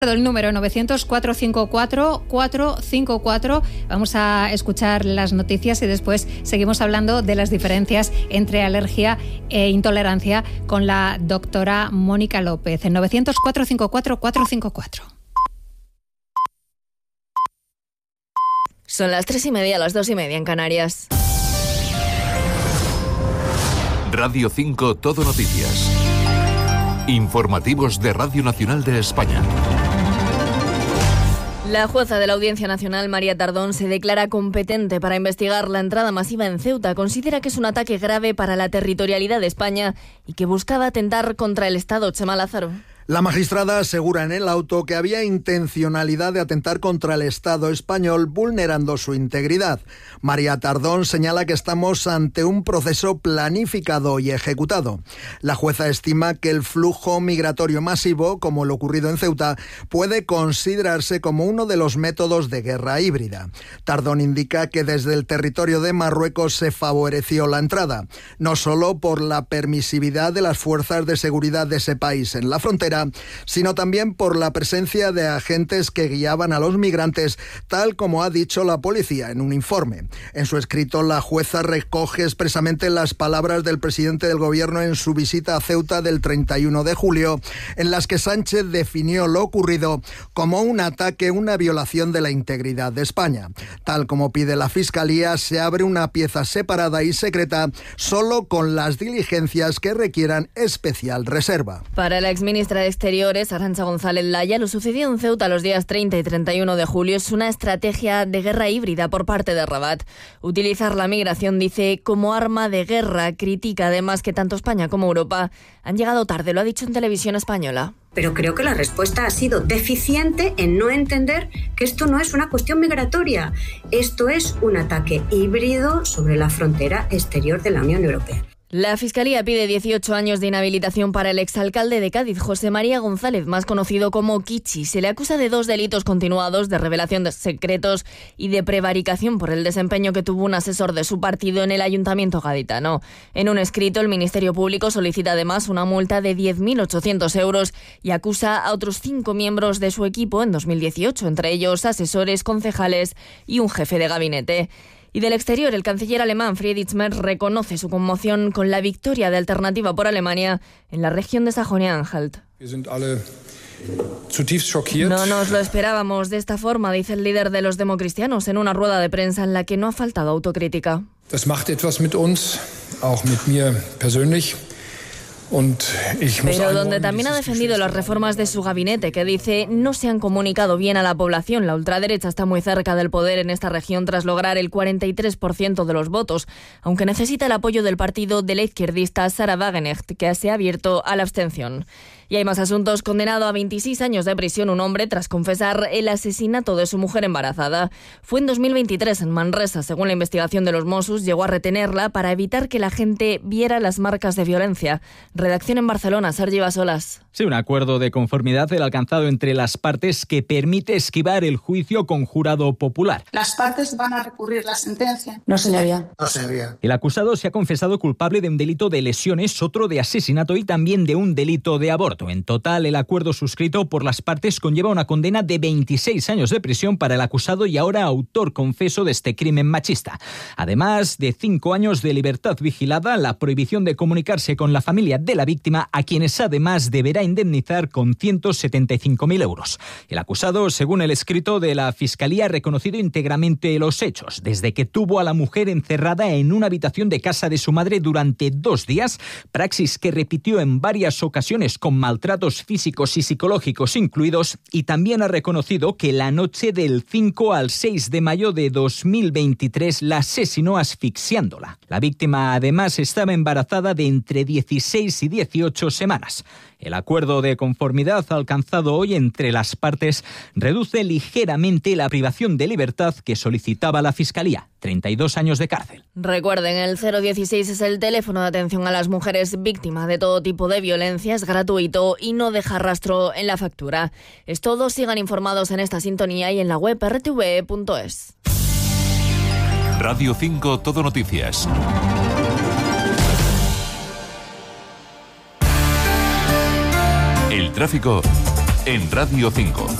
El número 900-454-454. Vamos a escuchar las noticias y después seguimos hablando de las diferencias entre alergia e intolerancia con la doctora Mónica López. En 900-454-454. Son las 3:30, las 2:30 en Canarias. Radio 5 Todo Noticias. Informativos de Radio Nacional de España. La jueza de la Audiencia Nacional, María Tardón, se declara competente para investigar la entrada masiva en Ceuta. Considera que es un ataque grave para la territorialidad de España y que buscaba atentar contra el Estado. Chema Lázaro. La magistrada asegura en el auto que había intencionalidad de atentar contra el Estado español, vulnerando su integridad. María Tardón señala que estamos ante un proceso planificado y ejecutado. La jueza estima que el flujo migratorio masivo, como lo ocurrido en Ceuta, puede considerarse como uno de los métodos de guerra híbrida. Tardón indica que desde el territorio de Marruecos se favoreció la entrada, no solo por la permisividad de las fuerzas de seguridad de ese país en la frontera, sino también por la presencia de agentes que guiaban a los migrantes, tal como ha dicho la policía en un informe. En su escrito, la jueza recoge expresamente las palabras del presidente del Gobierno en su visita a Ceuta del 31 de julio, en las que Sánchez definió lo ocurrido como un ataque, una violación de la integridad de España. Tal como pide la Fiscalía, se abre una pieza separada y secreta solo con las diligencias que requieran especial reserva. Para la exministra de Exteriores, Arantxa González Laya, lo sucedido en Ceuta los días 30 y 31 de julio es una estrategia de guerra híbrida por parte de Rabat. Utilizar la migración, dice, como arma de guerra. Critica además que tanto España como Europa han llegado tarde, lo ha dicho en Televisión Española. Pero creo que la respuesta ha sido deficiente en no entender que esto no es una cuestión migratoria. Esto es un ataque híbrido sobre la frontera exterior de la Unión Europea. La Fiscalía pide 18 años de inhabilitación para el exalcalde de Cádiz, José María González, más conocido como Kichi. Se le acusa de 2 delitos continuados de revelación de secretos y de prevaricación por el desempeño que tuvo un asesor de su partido en el Ayuntamiento gaditano. En un escrito, el Ministerio Público solicita además una multa de 10.800 euros y acusa a otros 5 miembros de su equipo en 2018, entre ellos asesores, concejales y un jefe de gabinete. Y del exterior, el canciller alemán Friedrich Merz reconoce su conmoción con la victoria de Alternativa por Alemania en la región de Sajonia-Anhalt. No nos lo esperábamos de esta forma, dice el líder de los democristianos en una rueda de prensa en la que no ha faltado autocrítica. Das macht etwas mit uns, auch mit mir persönlich. Pero donde también ha defendido las reformas de su gabinete, que dice no se han comunicado bien a la población. La ultraderecha está muy cerca del poder en esta región tras lograr el 43% de los votos, aunque necesita el apoyo del partido de la izquierdista Sarah Wagenknecht, que se ha abierto a la abstención. Y hay más asuntos. Condenado a 26 años de prisión un hombre tras confesar el asesinato de su mujer embarazada. Fue en 2023 en Manresa. Según la investigación de los Mossos, llegó a retenerla para evitar que la gente viera las marcas de violencia. Redacción en Barcelona, Sergi Basolas. Sí, un acuerdo de conformidad el alcanzado entre las partes que permite esquivar el juicio con jurado popular. ¿Las partes van a recurrir la sentencia? No, señoría. No, señoría. El acusado se ha confesado culpable de un delito de lesiones, otro de asesinato y también de un delito de aborto. En total, el acuerdo suscrito por las partes conlleva una condena de 26 años de prisión para el acusado y ahora autor confeso de este crimen machista. Además de 5 años de libertad vigilada, la prohibición de comunicarse con la familia de la víctima, a quienes además deberá indemnizar con 175.000 euros. El acusado, según el escrito de la Fiscalía, ha reconocido íntegramente los hechos, desde que tuvo a la mujer encerrada en una habitación de casa de su madre durante 2 días, praxis que repitió en varias ocasiones con maltratos físicos y psicológicos incluidos, y también ha reconocido que la noche del 5 al 6 de mayo de 2023 la asesinó asfixiándola. La víctima además estaba embarazada de entre 16 y 18 semanas. El acuerdo de conformidad alcanzado hoy entre las partes reduce ligeramente la privación de libertad que solicitaba la Fiscalía, 32 años de cárcel. Recuerden, el 016 es el teléfono de atención a las mujeres víctimas de todo tipo de violencia, es gratuito y no deja rastro en la factura. Es todo, sigan informados en esta sintonía y en la web rtve.es. Radio 5 Todo Noticias. El tráfico en Radio 5.